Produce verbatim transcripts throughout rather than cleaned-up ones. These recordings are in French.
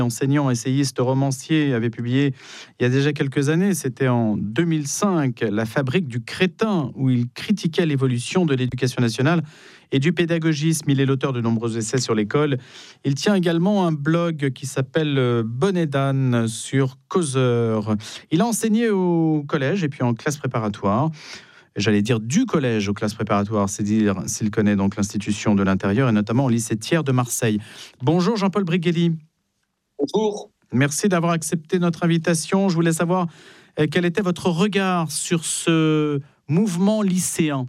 enseignant, essayiste, romancier, avait publié il y a déjà quelques années, c'était en deux mille cinq, La fabrique du crétin, où il critiquait l'évolution de l'éducation nationale et du pédagogisme. Il est l'auteur de nombreux essais sur l'école. Il tient également un blog qui s'appelle Bonnet d'âne sur Causeur. Il a enseigné au collège et puis en classe préparatoire. J'allais dire du collège aux classes préparatoires, c'est dire s'il connaît donc l'institution de l'intérieur et notamment au lycée Thiers de Marseille. Bonjour Jean-Paul Brighelli. Bonjour. Merci d'avoir accepté notre invitation. Je voulais savoir euh, quel était votre regard sur ce mouvement lycéen.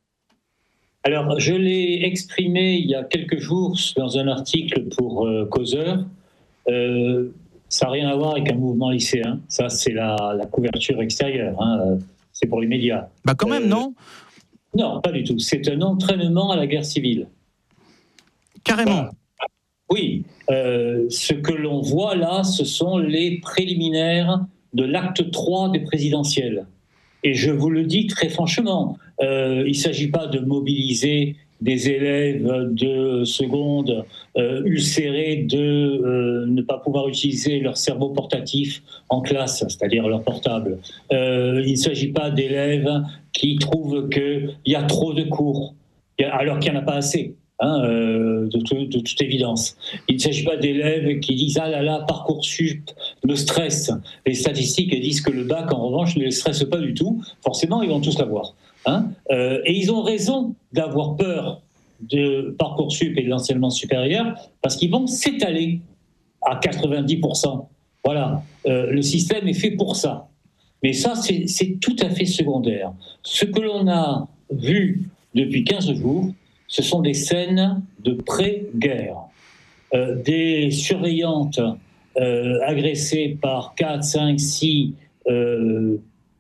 Alors, je l'ai exprimé il y a quelques jours dans un article pour euh, Causeur. Euh, ça n'a rien à voir avec un mouvement lycéen. Ça, c'est la, la couverture extérieure. Hein. C'est pour les médias. Bah quand même, euh, non Non, pas du tout. C'est un entraînement à la guerre civile. Carrément. Voilà. Oui. Euh, ce que l'on voit là, ce sont les préliminaires de l'acte trois des présidentielles. Et je vous le dis très franchement, euh, il ne s'agit pas de mobiliser des élèves de seconde euh, ulcérés de euh, ne pas pouvoir utiliser leur cerveau portatif en classe, c'est-à-dire leur portable. Euh, il ne s'agit pas d'élèves qui trouvent qu'il y a trop de cours, alors qu'il n'y en a pas assez. Hein, euh, de, tout, de toute évidence. Il ne s'agit pas d'élèves qui disent « Ah là là, Parcoursup me stresse ». Les statistiques disent que le bac, en revanche, ne les stresse pas du tout. Forcément, ils vont tous l'avoir. Hein, euh, et ils ont raison d'avoir peur de Parcoursup et de l'enseignement supérieur parce qu'ils vont s'étaler à quatre-vingt-dix pour cent. Voilà, euh, le système est fait pour ça. Mais ça, c'est, c'est tout à fait secondaire. Ce que l'on a vu depuis quinze jours, ce sont des scènes de pré-guerre. Euh, des surveillantes euh, agressées par quatre, cinq, six euh,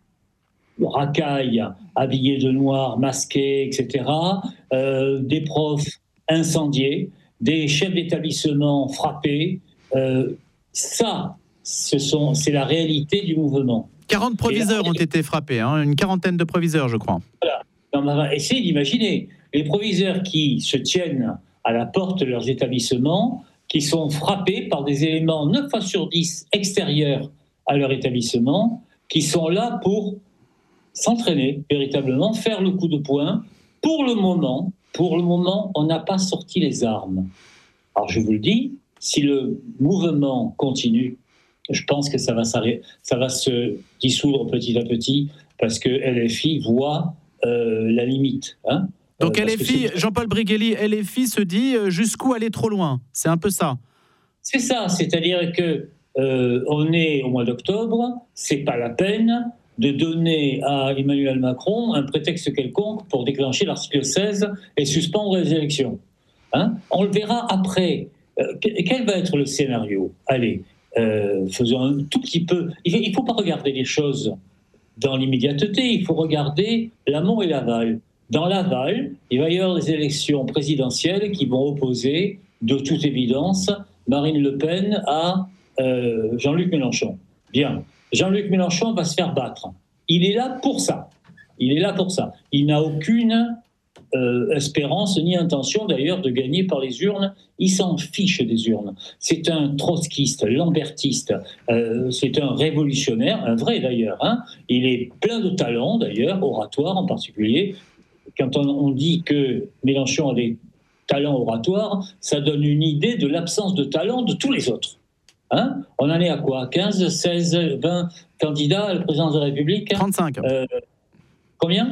racailles habillées de noir, masquées, et cetera. Euh, des profs incendiés, des chefs d'établissement frappés. Euh, ça, ce sont, c'est la réalité du mouvement. quarante proviseurs là, ont été frappés, hein, une quarantaine de proviseurs, je crois. Voilà. On va essayer d'imaginer les proviseurs qui se tiennent à la porte de leurs établissements, qui sont frappés par des éléments neuf fois sur dix extérieurs à leur établissement, qui sont là pour s'entraîner véritablement, faire le coup de poing. Pour le moment, pour le moment, on n'a pas sorti les armes. Alors je vous le dis, si le mouvement continue, je pense que ça va, ça va se dissoudre petit à petit parce que L F I voit euh, la limite. Hein. Donc euh, L F I, Jean-Paul Brighelli, L F I se dit euh, jusqu'où aller trop loin. C'est un peu ça. C'est ça, c'est-à-dire que euh, on est au mois d'octobre, c'est pas la peine de donner à Emmanuel Macron un prétexte quelconque pour déclencher l'article seize et suspendre les élections. Hein, on le verra après. Euh, quel va être le scénario ? Allez, euh, faisons un tout petit peu. Il ne faut pas regarder les choses dans l'immédiateté, il faut regarder l'amont et l'aval. Dans l'aval, il va y avoir des élections présidentielles qui vont opposer, de toute évidence, Marine Le Pen à euh, Jean-Luc Mélenchon. Bien, Jean-Luc Mélenchon va se faire battre. Il est là pour ça. Il est là pour ça. Il n'a aucune euh, espérance ni intention d'ailleurs de gagner par les urnes. Il s'en fiche des urnes. C'est un trotskiste, lambertiste, euh, c'est un révolutionnaire, un vrai d'ailleurs. Hein. Il est plein de talent d'ailleurs, oratoire en particulier. Quand on, on dit que Mélenchon a des talents oratoires, ça donne une idée de l'absence de talent de tous les autres. Hein, on en est à quoi ? quinze, seize, vingt candidats à la présidence de la République ? trente-cinq. Euh, combien ?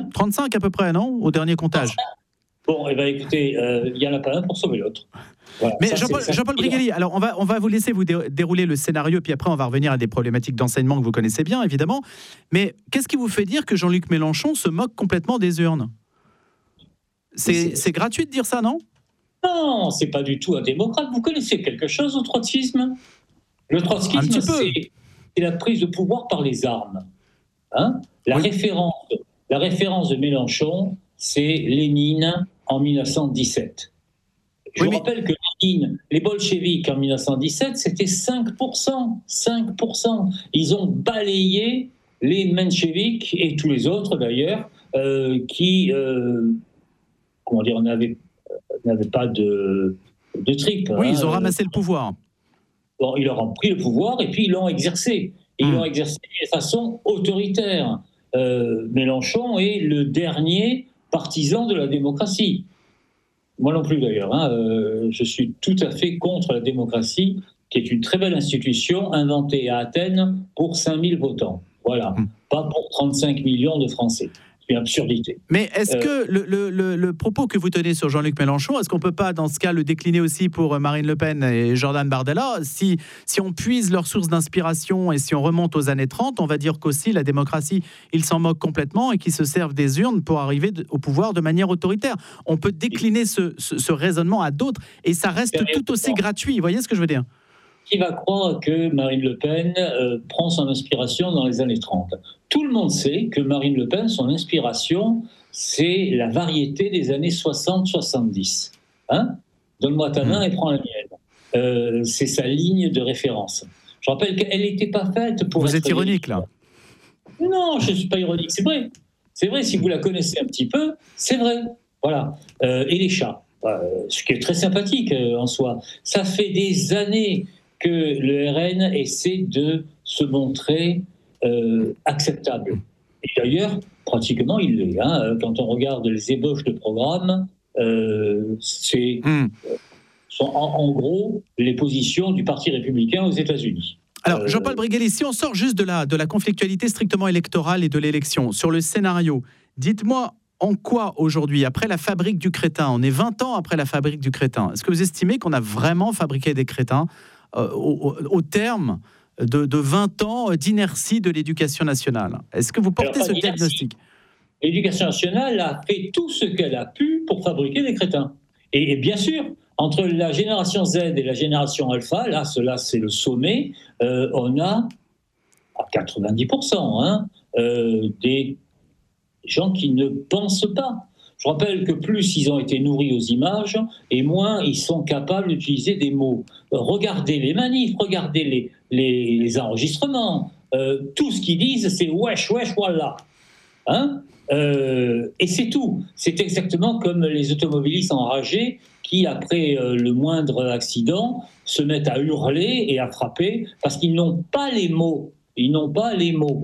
trente-cinq à peu près, non ? Au dernier comptage. Bon, eh bien écoutez, il euh, n'y en a pas un pour sauver l'autre. Voilà, Mais ça, Jean-Paul, c'est, Jean-Paul Brighelli, alors on va, on va vous laisser vous dé- dérouler le scénario, puis après on va revenir à des problématiques d'enseignement que vous connaissez bien, évidemment. Mais qu'est-ce qui vous fait dire que Jean-Luc Mélenchon se moque complètement des urnes ? c'est, c'est... c'est gratuit de dire ça, non ? Non, c'est pas du tout un démocrate. Vous connaissez quelque chose au trotskisme ? Le trotskisme, c'est, c'est la prise de pouvoir par les armes. Hein ? La, oui. référence, la référence de Mélenchon, c'est Lénine en dix-neuf cent dix-sept. Je oui, vous mais... rappelle que Lénine, les bolcheviks en dix-neuf cent dix-sept, c'était cinq pour cent. cinq pour cent. Ils ont balayé les mencheviks et tous les autres d'ailleurs, euh, qui, euh, comment dire, n'avaient, n'avaient pas de, de trip. Oui, hein, ils ont ramassé euh, le pouvoir. bon, ils leur ont pris le pouvoir et puis ils l'ont exercé. Et ils l'ont exercé de façon autoritaire. Euh, Mélenchon est le dernier partisan de la démocratie. Moi non plus d'ailleurs. Hein. Euh, je suis tout à fait contre la démocratie, qui est une très belle institution inventée à Athènes pour cinq mille votants. Voilà, mmh. Pas pour trente-cinq millions de Français. C'est une absurdité. Mais est-ce euh, que le, le, le, le propos que vous tenez sur Jean-Luc Mélenchon, est-ce qu'on ne peut pas, dans ce cas, le décliner aussi pour Marine Le Pen et Jordan Bardella ? Si, si on puise leur source d'inspiration et si on remonte aux années trente, on va dire qu'aussi la démocratie, ils s'en moquent complètement et qu'ils se servent des urnes pour arriver au pouvoir de manière autoritaire. On peut décliner ce, ce, ce raisonnement à d'autres et ça reste tout aussi gratuit. Vous voyez ce que je veux dire ? Qui va croire que Marine Le Pen euh, prend son inspiration dans les années trente ? Tout le monde sait que Marine Le Pen, son inspiration, c'est la variété des années soixante soixante-dix. Hein ? Donne-moi ta main et prends la mienne. Euh, c'est sa ligne de référence. Je rappelle qu'elle n'était pas faite pour... Vous êtes ironique, là ? Non, je ne suis pas ironique, c'est vrai. C'est vrai, si vous la connaissez un petit peu, c'est vrai. Voilà. Euh, et les chats, euh, ce qui est très sympathique euh, en soi. Ça fait des années que le R N essaie de se montrer euh, acceptable. Et d'ailleurs, pratiquement, il l'est. Hein. Quand on regarde les ébauches de programme, euh, c'est mm. sont en, en gros les positions du Parti républicain aux États-Unis. Alors, Jean-Paul Brigelli, si on sort juste de la, de la conflictualité strictement électorale et de l'élection, sur le scénario, dites-moi en quoi aujourd'hui, après la fabrique du crétin, on est vingt ans après la fabrique du crétin, est-ce que vous estimez qu'on a vraiment fabriqué des crétins euh, au, au terme de, de vingt ans d'inertie de l'éducation nationale? Est-ce que vous portez ce diagnostic ? L'éducation nationale a fait tout ce qu'elle a pu pour fabriquer des crétins. Et, et bien sûr, entre la génération Z et la génération Alpha, là, cela c'est le sommet, euh, on a à quatre-vingt-dix pour cent hein, euh, des gens qui ne pensent pas. Je rappelle que plus ils ont été nourris aux images, et moins ils sont capables d'utiliser des mots. Regardez les manifs, regardez les, les, les enregistrements. Euh, tout ce qu'ils disent, c'est « wesh, wesh, voilà ». Hein euh, et c'est tout. C'est exactement comme les automobilistes enragés qui, après euh, le moindre accident, se mettent à hurler et à frapper parce qu'ils n'ont pas les mots. Ils n'ont pas les mots.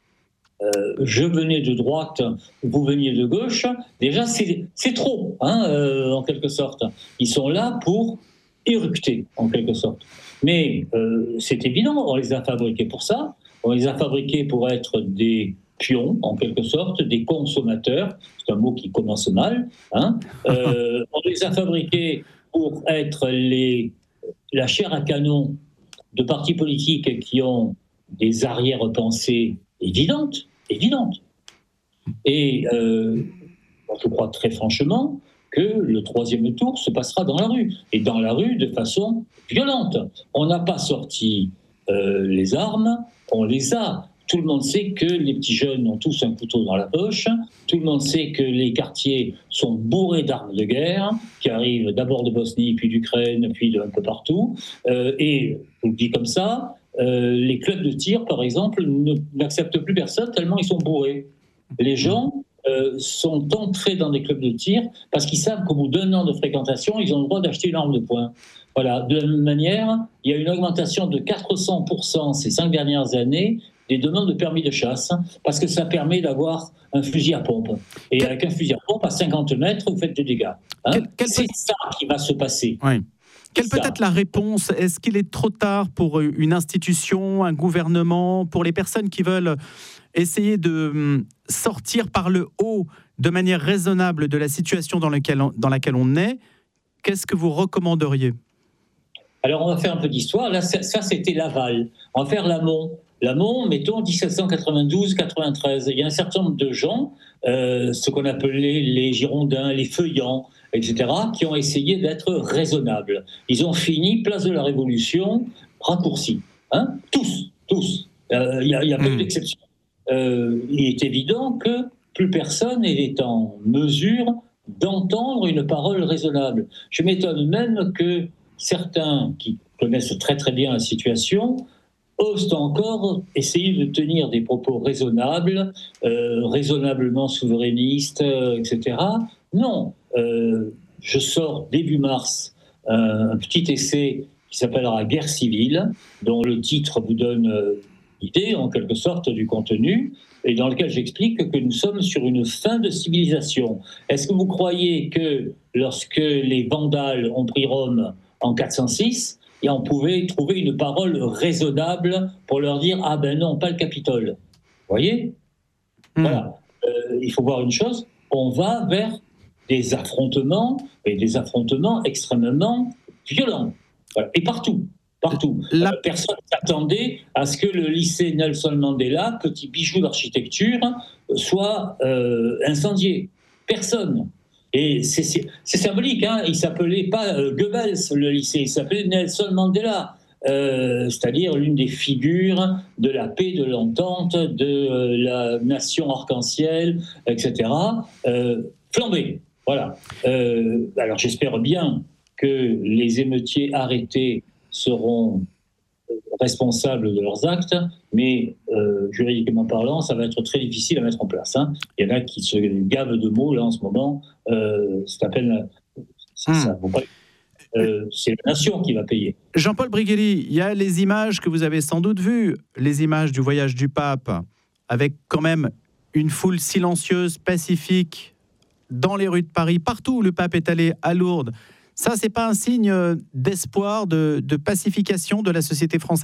Euh, je venais de droite, vous veniez de gauche, déjà c'est, c'est trop, hein, euh, en quelque sorte. Ils sont là pour éructer, en quelque sorte. Mais euh, c'est évident, on les a fabriqués pour ça, on les a fabriqués pour être des pions, en quelque sorte, des consommateurs, c'est un mot qui commence mal, hein. euh, on les a fabriqués pour être les, la chair à canon de partis politiques qui ont des arrière-pensées évidente, évidente. Et euh, je crois très franchement que le troisième tour se passera dans la rue, et dans la rue de façon violente. On n'a pas sorti euh, les armes, on les a. Tout le monde sait que les petits jeunes ont tous un couteau dans la poche, tout le monde sait que les quartiers sont bourrés d'armes de guerre, qui arrivent d'abord de Bosnie, puis d'Ukraine, puis d'un peu partout. Euh, et, je vous le dis comme ça, Euh, les clubs de tir, par exemple, ne, n'acceptent plus personne tellement ils sont bourrés. Les gens euh, sont entrés dans des clubs de tir parce qu'ils savent qu'au bout d'un an de fréquentation, ils ont le droit d'acheter une arme de poing. Voilà. De la même manière, il y a une augmentation de quatre cents pour cent ces cinq dernières années des demandes de permis de chasse parce que ça permet d'avoir un fusil à pompe. Et avec un fusil à pompe, à cinquante mètres, vous faites des dégâts. Hein quel, quel C'est peut... ça qui va se passer. Oui. Quelle peut être la réponse ? Est-ce qu'il est trop tard pour une institution, un gouvernement, pour les personnes qui veulent essayer de sortir par le haut de manière raisonnable de la situation dans laquelle on, dans laquelle on est ? Qu'est-ce que vous recommanderiez ? Alors, on va faire un peu d'histoire. Là, ça, ça c'était l'aval. On va faire l'amont. L'amont, mettons, dix-sept cent quatre-vingt-douze quatre-vingt-treize. Il y a un certain nombre de gens, euh, ce qu'on appelait les Girondins, les Feuillants, et cetera, qui ont essayé d'être raisonnables. Ils ont fini, place de la Révolution, raccourci. Hein tous, tous. Il euh, n'y a, y a pas eu d'exception. Euh, il est évident que plus personne n'est en mesure d'entendre une parole raisonnable. Je m'étonne même que certains qui connaissent très très bien la situation osent encore essayer de tenir des propos raisonnables, euh, raisonnablement souverainistes, euh, et cetera. Non, euh, je sors début mars euh, un petit essai qui s'appellera Guerre civile, dont le titre vous donne euh, l'idée, en quelque sorte, du contenu, et dans lequel j'explique que nous sommes sur une fin de civilisation. Est-ce que vous croyez que lorsque les Vandales ont pris Rome en quatre cent six, et on pouvait trouver une parole raisonnable pour leur dire « Ah ben non, pas le Capitole ». Vous voyez ? mmh. Voilà. Euh, il faut voir une chose, on va vers des affrontements, et des affrontements extrêmement violents. Voilà. Et partout, partout. La... Euh, personne ne s'attendait à ce que le lycée Nelson Mandela, petit bijou d'architecture, soit euh, incendié. Personne. Et c'est, c'est, c'est symbolique, hein. Il ne s'appelait pas euh, Goebbels, le lycée, il s'appelait Nelson Mandela. Euh, c'est-à-dire l'une des figures de la paix, de l'entente, de euh, la nation arc-en-ciel, et cetera. Euh, flambé, voilà. Euh, alors j'espère bien que les émeutiers arrêtés seront responsables de leurs actes, mais euh, juridiquement parlant, ça va être très difficile à mettre en place. Hein. Il y en a qui se gavent de mots là en ce moment. Euh, c'est à peine, c'est, mmh. ça vaut pas. Euh, c'est la nation qui va payer. Jean-Paul Briguelli, il y a les images que vous avez sans doute vues, les images du voyage du pape, avec quand même une foule silencieuse, pacifique, dans les rues de Paris, partout où le pape est allé, à Lourdes. Ça, c'est pas un signe d'espoir, de, de pacification de la société française ?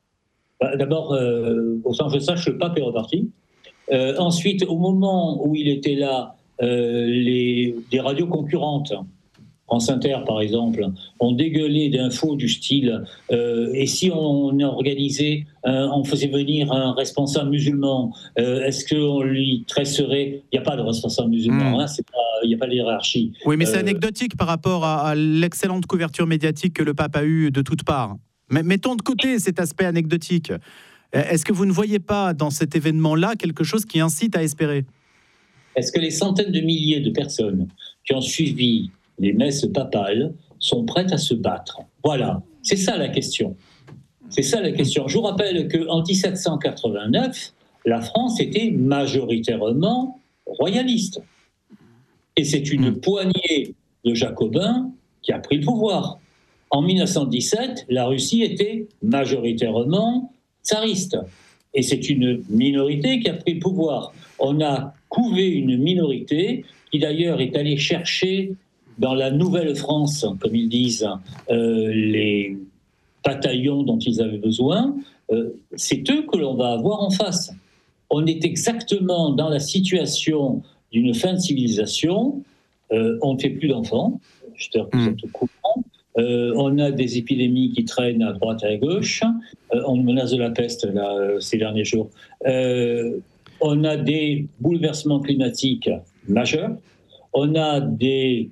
Bah, d'abord, euh, au sens que je sache, le pape est reparti. Euh, ensuite, au moment où il était là, euh, les, des radios concurrentes, France Inter, par exemple, ont dégueulé d'infos du style euh, « Et si on organisait, un, on faisait venir un responsable musulman, euh, est-ce qu'on lui tresserait ?» Il n'y a pas de responsable musulman, mmh. hein, c'est pas, il n'y a pas de hiérarchie. Oui, mais c'est euh, anecdotique par rapport à, à l'excellente couverture médiatique que le pape a eue de toutes parts. Mais mettons de côté cet aspect anecdotique. Est-ce que vous ne voyez pas dans cet événement-là quelque chose qui incite à espérer ? Est-ce que les centaines de milliers de personnes qui ont suivi les messes papales sont prêtes à se battre? Voilà, c'est ça la question. C'est ça la question. Je vous rappelle qu'en dix-sept cent quatre-vingt-neuf, la France était majoritairement royaliste. Et c'est une poignée de jacobins qui a pris le pouvoir. En dix-neuf cent dix-sept, la Russie était majoritairement tsariste. Et c'est une minorité qui a pris le pouvoir. On a couvé une minorité qui d'ailleurs est allée chercher dans la Nouvelle-France, comme ils disent, euh, les bataillons dont ils avaient besoin, euh, c'est eux que l'on va avoir en face. On est exactement dans la situation d'une fin de civilisation. Euh, on ne fait plus d'enfants, j'espère que vous êtes au courant. Euh, on a des épidémies qui traînent à droite et à gauche. Euh, on menace de la peste là, euh, ces derniers jours. Euh, on a des bouleversements climatiques majeurs. On a des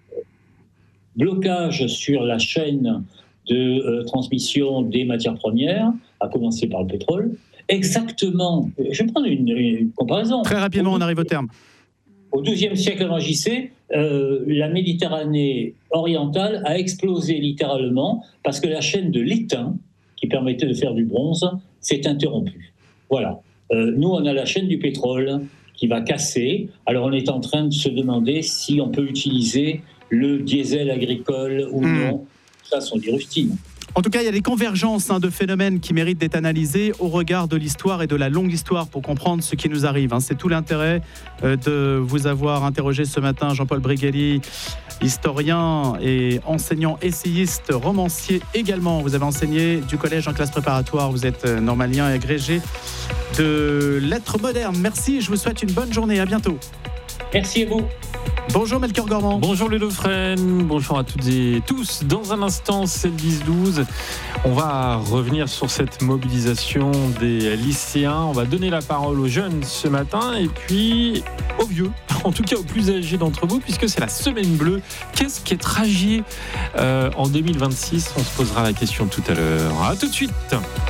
blocage sur la chaîne de euh, transmission des matières premières, à commencer par le pétrole. Exactement, je vais prendre une, une comparaison. Très rapidement, au, on arrive au terme. Au douzième siècle avant J C, euh, la Méditerranée orientale a explosé littéralement parce que la chaîne de l'étain, qui permettait de faire du bronze, s'est interrompue. Voilà. Euh, nous, on a la chaîne du pétrole qui va casser. Alors, on est en train de se demander si on peut utiliser le diesel agricole ou mmh. non. Ça sont des rustines. En tout cas, il y a des convergences hein, de phénomènes qui méritent d'être analysés au regard de l'histoire et de la longue histoire pour comprendre ce qui nous arrive. Hein. C'est tout l'intérêt euh, de vous avoir interrogé ce matin, Jean-Paul Briguelli, historien et enseignant essayiste, romancier également. Vous avez enseigné du collège en classe préparatoire, vous êtes normalien et agrégé de lettres modernes. Merci, je vous souhaite une bonne journée, à bientôt. Merci à vous. Bonjour Melchior Gormand. Bonjour Ludo Fresne, bonjour à toutes et tous. Dans un instant, c'est le dix douze. On va revenir sur cette mobilisation des lycéens. On va donner la parole aux jeunes ce matin et puis aux vieux, en tout cas aux plus âgés d'entre vous, puisque c'est la semaine bleue. Qu'est-ce qui est tragique euh, en deux mille vingt-six? On se posera la question tout à l'heure. À tout de suite.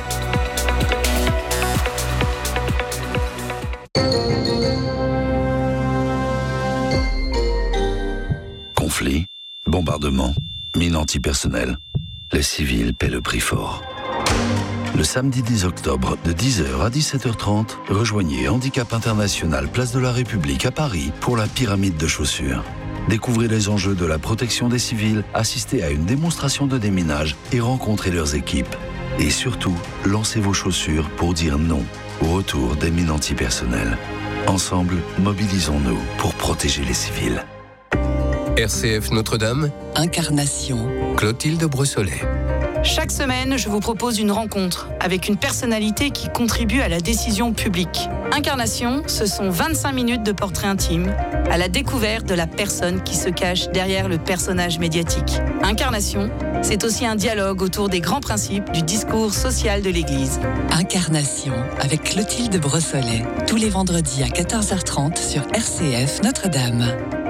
Conflits, bombardements, mines antipersonnelles. Les civils paient le prix fort. Le samedi dix octobre, de dix heures à dix-sept heures trente, rejoignez Handicap International, place de la République à Paris pour la pyramide de chaussures. Découvrez les enjeux de la protection des civils, assistez à une démonstration de déminage et rencontrez leurs équipes. Et surtout, lancez vos chaussures pour dire non au retour des mines antipersonnelles. Ensemble, mobilisons-nous pour protéger les civils. R C F Notre-Dame, Incarnation. Clotilde Brossolet. Chaque semaine, je vous propose une rencontre avec une personnalité qui contribue à la décision publique. Incarnation, ce sont vingt-cinq minutes de portrait intime, à la découverte de la personne qui se cache derrière le personnage médiatique. Incarnation, c'est aussi un dialogue autour des grands principes du discours social de l'Église. Incarnation, avec Clotilde Brossolet, tous les vendredis à quatorze heures trente sur R C F Notre-Dame.